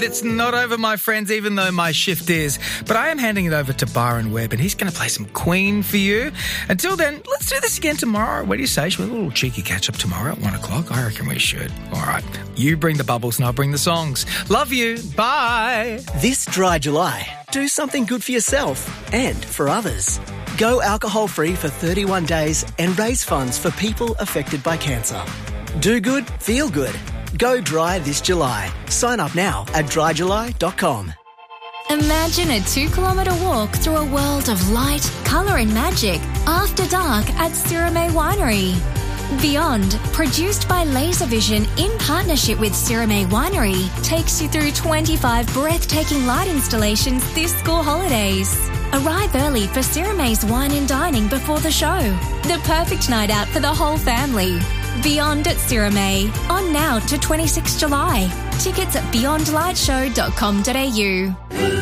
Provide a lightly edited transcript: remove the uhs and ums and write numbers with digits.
It's not over, my friends, even though my shift is. But I am handing it over to Byron Webb, and he's going to play some Queen for you. Until then, let's do this again tomorrow. What do you say? Should we have a little cheeky catch-up tomorrow at 1 o'clock? I reckon we should. All right. You bring the bubbles and I'll bring the songs. Love you. Bye. This dry July, do something good for yourself and for others. Go alcohol-free for 31 days and raise funds for people affected by cancer. Do good, feel good. Go dry this July. Sign up now at dryjuly.com. Imagine a 2-kilometre walk through a world of light, colour and magic after dark at Sirame Winery. Beyond, produced by Laservision in partnership with Sirame Winery, takes you through 25 breathtaking light installations this school holidays. Arrive early for Sirame's wine and dining before the show. The perfect night out for the whole family. Beyond at Sirame, on now to 26 July. Tickets at beyondlightshow.com.au.